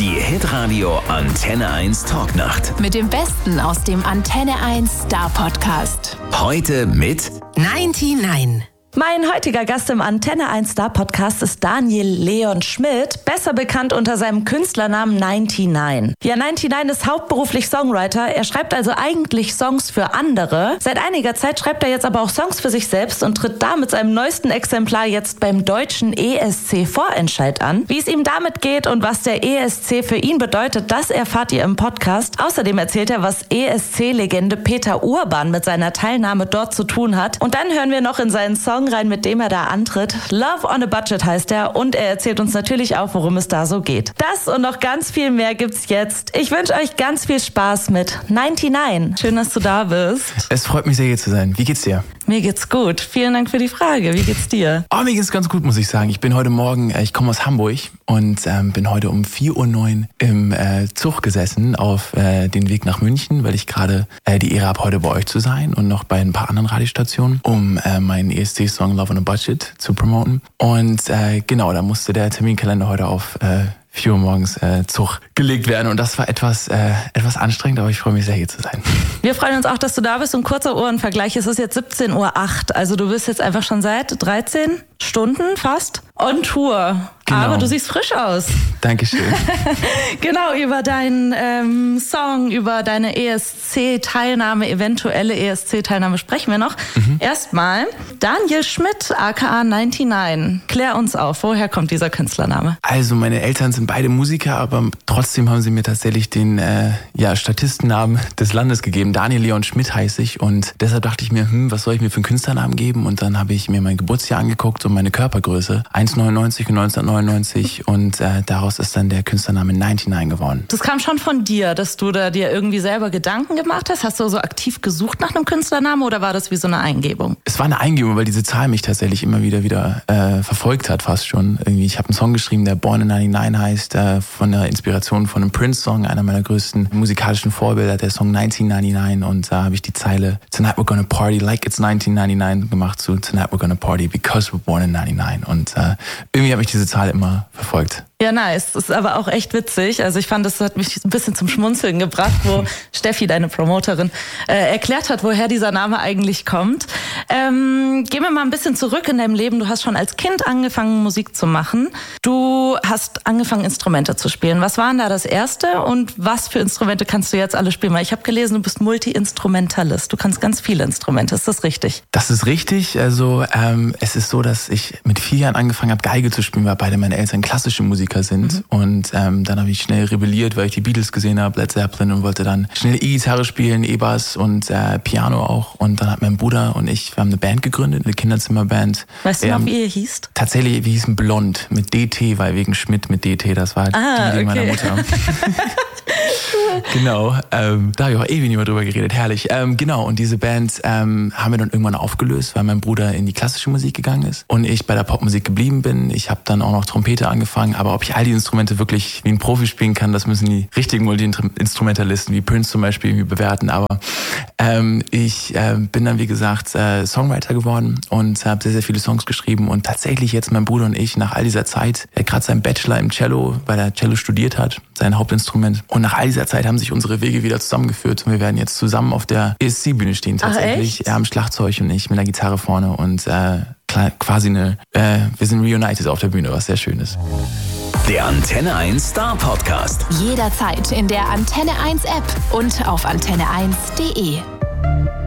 Die Hitradio Antenne 1 Talknacht. Mit dem Besten aus dem Antenne 1 Star Podcast. Heute mit 99. Mein heutiger Gast im Antenne 1 Star Podcast ist Daniel Leon Schmidt, besser bekannt unter seinem Künstlernamen 99. Ja, 99 ist hauptberuflich Songwriter. Er schreibt also eigentlich Songs für andere. Seit einiger Zeit schreibt er jetzt aber auch Songs für sich selbst und tritt da mit seinem neuesten Exemplar jetzt beim deutschen ESC-Vorentscheid an. Wie es ihm damit geht und was der ESC für ihn bedeutet, das erfahrt ihr im Podcast. Außerdem erzählt er, was ESC-Legende Peter Urban mit seiner Teilnahme dort zu tun hat. Und dann hören wir noch in seinen Song rein, mit dem er da antritt. Love on a Budget heißt er und er erzählt uns natürlich auch, worum es da so geht. Das und noch ganz viel mehr gibt's jetzt. Ich wünsche euch ganz viel Spaß mit 99. Schön, dass du da bist. Es freut mich sehr, hier zu sein. Wie geht's dir? Mir geht's gut. Vielen Dank für die Frage. Wie geht's dir? Oh, mir geht's ganz gut, muss ich sagen. Ich bin heute Morgen, ich komme aus Hamburg und bin heute um 4:09 Uhr im Zug gesessen auf den Weg nach München, weil ich gerade die Ehre habe, heute bei euch zu sein und noch bei ein paar anderen Radiostationen, um meinen ESC-Song Love on a Budget zu promoten. Und genau, da musste der Terminkalender heute auf 4 Uhr morgens Zug gelegt werden und das war etwas anstrengend, aber ich freue mich sehr, hier zu sein. Wir freuen uns auch, dass du da bist und kurzer Ohrenvergleich, es ist jetzt 17:08 Uhr, also du bist jetzt einfach schon seit 13 Stunden fast on Tour. Genau. Aber du siehst frisch aus. Dankeschön. Genau, über deinen Song, über deine ESC-Teilnahme, eventuelle ESC-Teilnahme sprechen wir noch. Erstmal, Daniel Schmidt, aka 99. Klär uns auf, woher kommt dieser Künstlername? Also meine Eltern sind beide Musiker, aber trotzdem haben sie mir tatsächlich den Statistennamen des Landes gegeben. Daniel Leon Schmidt heiße ich und deshalb dachte ich mir, was soll ich mir für einen Künstlernamen geben? Und dann habe ich mir mein Geburtsjahr angeguckt und meine Körpergröße, 1,99 und 1999 und daraus ist dann der Künstlername 99 geworden. Das kam schon von dir, dass du da dir irgendwie selber Gedanken gemacht hast? Hast du so aktiv gesucht nach einem Künstlernamen oder war das wie so eine Eingebung? Es war eine Eingebung, weil diese Zahl mich tatsächlich immer wieder verfolgt hat, fast schon. Irgendwie, ich habe einen Song geschrieben, der Born in 99 heißt, von der Inspiration von einem Prince-Song, einer meiner größten musikalischen Vorbilder, der Song 1999 und da habe ich die Zeile Tonight we're gonna party like it's 1999 gemacht zu Tonight we're gonna party because we're born in 99 und irgendwie hat mich diese Zahl immer verfolgt. Ja, nice. Das ist aber auch echt witzig. Also ich fand, das hat mich ein bisschen zum Schmunzeln gebracht, wo Steffi, deine Promoterin, erklärt hat, woher dieser Name eigentlich kommt. Gehen wir mal ein bisschen zurück in deinem Leben. Du hast schon als Kind angefangen, Musik zu machen. Du hast angefangen, Instrumente zu spielen. Was waren da das erste und was für Instrumente kannst du jetzt alle spielen? Weil ich habe gelesen, du bist Multi-Instrumentalist. Du kannst ganz viele Instrumente. Ist das richtig? Das ist richtig. Also es ist so, dass ich mit 4 Jahren angefangen habe, Geige zu spielen, weil beide meine Eltern klassische Musiker sind. Und dann habe ich schnell rebelliert, weil ich die Beatles gesehen habe, Led Zeppelin und wollte dann schnell E-Gitarre spielen, E-Bass und Piano auch. Und dann hat mein Bruder und ich, wir haben eine Band gegründet, eine Kinderzimmerband. Weißt du noch, wie ihr hießt? Tatsächlich, wir hießen Blond mit DT, weil wegen Schmidt mit DT, das war die Idee meiner Mutter. Genau, da habe ich auch ewig nicht mehr drüber geredet, herrlich. Genau, und diese Band haben wir dann irgendwann aufgelöst, weil mein Bruder in die klassische Musik gegangen ist und ich bei der Popmusik geblieben bin. Ich habe dann auch noch Trompete angefangen, aber ob ich all die Instrumente wirklich wie ein Profi spielen kann, das müssen die richtigen Multi-Instrumentalisten wie Prince zum Beispiel irgendwie bewerten. Aber ich bin dann, wie gesagt, Songwriter geworden und habe sehr, sehr viele Songs geschrieben und tatsächlich jetzt mein Bruder und ich nach all dieser Zeit, er hat gerade seinen Bachelor im Cello, weil er Cello studiert hat, sein Hauptinstrument und nach all dieser Zeit haben sich unsere Wege wieder zusammengeführt und wir werden jetzt zusammen auf der ESC-Bühne stehen tatsächlich. Ach, er am Schlagzeug und ich mit der Gitarre vorne und quasi wir sind reunited auf der Bühne, was sehr schön ist. Der Antenne 1 Star Podcast. Jederzeit in der Antenne 1 App und auf antenne1.de.